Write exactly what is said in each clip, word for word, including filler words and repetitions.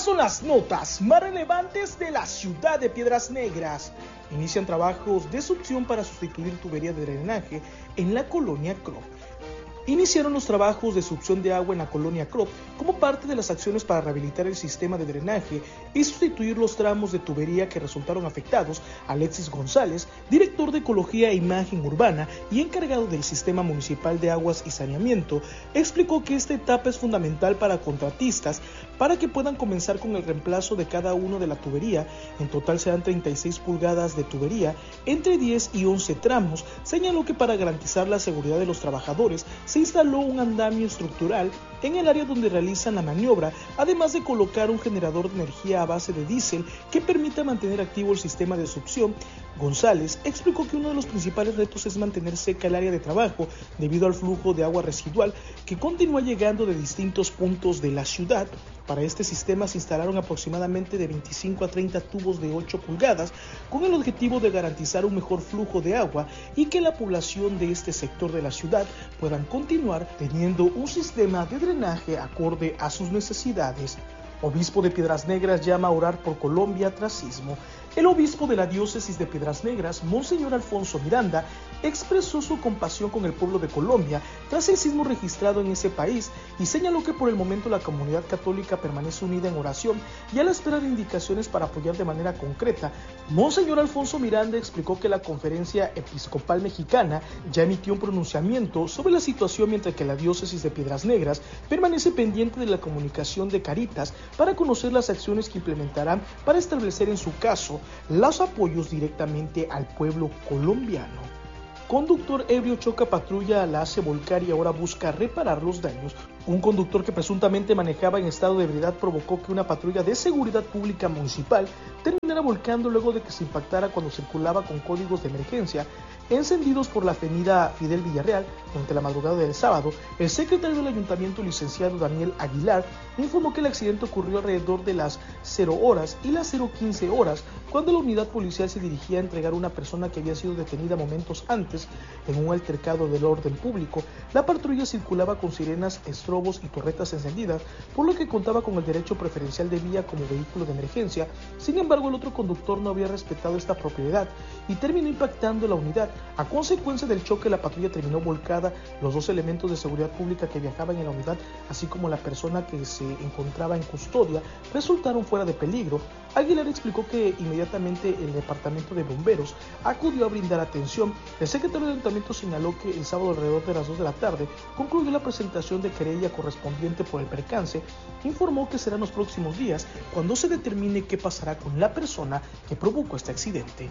Estas son las notas más relevantes de la ciudad de Piedras Negras. Inician trabajos de succión para sustituir tubería de drenaje en la colonia Crop. Iniciaron los trabajos de succión de agua en la colonia Crop como parte de las acciones para rehabilitar el sistema de drenaje y sustituir los tramos de tubería que resultaron afectados. Alexis González, director de Ecología e Imagen Urbana y encargado del Sistema Municipal de Aguas y Saneamiento, explicó que esta etapa es fundamental para contratistas para que puedan comenzar con el reemplazo de cada uno de la tubería. En total serán treinta y seis pulgadas de tubería entre diez y once tramos. Señaló que para garantizar la seguridad de los trabajadores se instaló un andamio estructural en el área donde realizan la maniobra, además de colocar un generador de energía a base de diésel que permita mantener activo el sistema de succión. González explicó que uno de los principales retos es mantener seca el área de trabajo debido al flujo de agua residual que continúa llegando de distintos puntos de la ciudad. Para este sistema se instalaron aproximadamente de veinticinco a treinta tubos de ocho pulgadas con el objetivo de garantizar un mejor flujo de agua y que la población de este sector de la ciudad puedan continuar teniendo un sistema de drenaje acorde a sus necesidades. Obispo de Piedras Negras llama a orar por Colombia tras sismo. El obispo de la diócesis de Piedras Negras, Monseñor Alfonso Miranda, expresó su compasión con el pueblo de Colombia tras el sismo registrado en ese país y señaló que por el momento la comunidad católica permanece unida en oración y a la espera de indicaciones para apoyar de manera concreta. Monseñor Alfonso Miranda explicó que la Conferencia Episcopal Mexicana ya emitió un pronunciamiento sobre la situación, mientras que la diócesis de Piedras Negras permanece pendiente de la comunicación de Caritas para conocer las acciones que implementarán para establecer en su caso los apoyos directamente al pueblo colombiano. Conductor ebrio choca patrulla, la hace volcar y ahora busca reparar los daños. Un conductor que presuntamente manejaba en estado de ebriedad provocó que una patrulla de seguridad pública municipal terminara volcando luego de que se impactara cuando circulaba con códigos de emergencia encendidos por la avenida Fidel Villarreal. Durante la madrugada del sábado, el secretario del ayuntamiento, licenciado Daniel Aguilar, informó que el accidente ocurrió alrededor de las cero horas y las cero quince horas, cuando la unidad policial se dirigía a entregar a una persona que había sido detenida momentos antes en un altercado del orden público. La patrulla circulaba con sirenas, estrobos y torretas encendidas, por lo que contaba con el derecho preferencial de vía como vehículo de emergencia. Sin embargo, el otro conductor no había respetado esta propiedad y terminó impactando la unidad. A consecuencia del choque, la patrulla terminó volcada. Los dos elementos de seguridad pública que viajaban en la unidad, así como la persona que se encontraba en custodia, resultaron fuera de peligro. Aguilar explicó que inmediatamente el departamento de bomberos acudió a brindar atención. El secretario del ayuntamiento señaló que el sábado alrededor de las dos de la tarde concluyó la presentación de querella correspondiente por el percance. Informó que serán los próximos días cuando se determine qué pasará con la persona que provocó este accidente.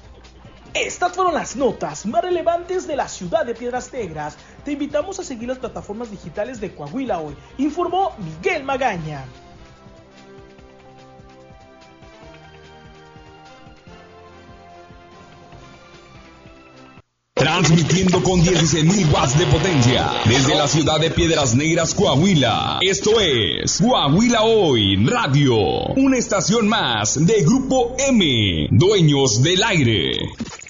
Estas fueron las notas más relevantes de la ciudad de Piedras Negras. Te invitamos a seguir las plataformas digitales de Coahuila Hoy, informó Miguel Magaña. Transmitiendo con dieciséis mil watts de potencia desde la ciudad de Piedras Negras, Coahuila. Esto es Coahuila Hoy Radio, una estación más de Grupo M, dueños del aire.